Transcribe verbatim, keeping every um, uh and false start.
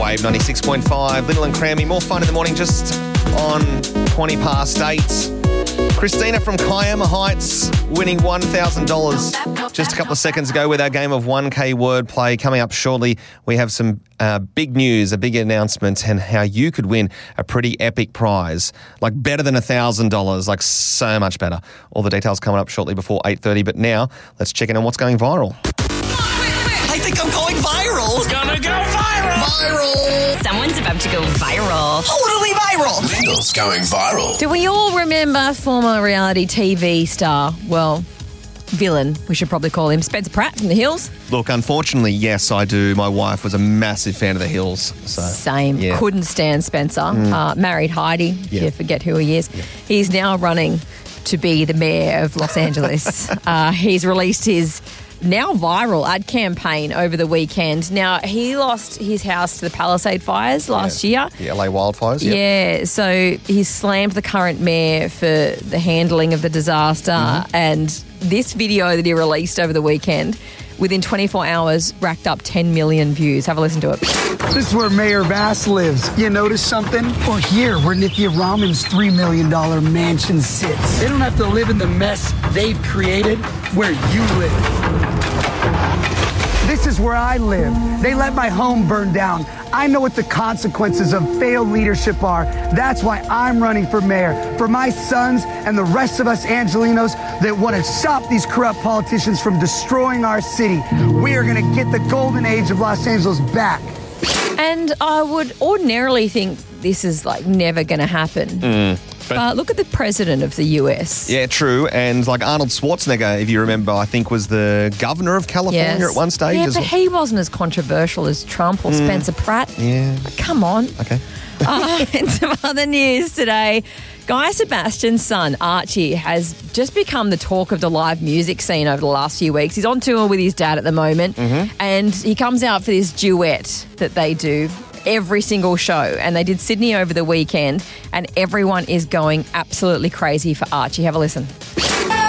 Wave ninety-six point five. Little and Crammy. More fun in the morning just on twenty past eight. Christina from Kiama Heights winning one thousand dollars just a couple of seconds ago with our game of one K wordplay. Coming up shortly, we have some uh, big news, a big announcement, and how you could win a pretty epic prize, like better than one thousand dollars, like so much better. All the details coming up shortly before eight thirty, but now let's check in on what's going viral. I think I'm going viral. It's gonna go viral. Viral. Someone's about to go viral. Totally viral. Lyndall's going viral. Do we all remember former reality T V star, well, villain, we should probably call him, Spencer Pratt from The Hills? Look, unfortunately, yes, I do. My wife was a massive fan of The Hills. So Same. yeah. Couldn't stand Spencer. Mm. Uh, married Heidi, if Yeah. you forget who he is. Yeah. He's now running to be the mayor of Los Angeles. uh, he's released his now viral ad campaign over the weekend. Now, he lost his house to the Palisade fires last Yeah. year. The L A wildfires, yep. Yeah, so he slammed the current mayor for the handling of the disaster. Mm-hmm. And this video that he released over the weekend, within twenty-four hours, racked up ten million views. Have a listen to it. This is where Mayor Bass lives. You notice something? Or here, where Nikia Raman's three million dollars mansion sits. They don't have to live in the mess they've created where you live. This is where I live. They let my home burn down. I know what the consequences of failed leadership are. That's why I'm running for mayor. For my sons and the rest of us Angelinos that want to stop these corrupt politicians from destroying our city. We are going to get the golden age of Los Angeles back. And I would ordinarily think this is like never going to happen. Mm, but But look at the president of the U S. yeah, true. And like Arnold Schwarzenegger, if you remember, I think was the governor of California Yes. at one stage. Yeah, as but well. he wasn't as controversial as Trump or Spencer Pratt. Yeah. Come on. Okay. uh, and some other news today. Guy Sebastian's son, Archie, has just become the talk of the live music scene over the last few weeks. He's on tour with his dad at the moment, Mm-hmm. and he comes out for this duet that they do every single show. And they did Sydney over the weekend, and everyone is going absolutely crazy for Archie. Have a listen.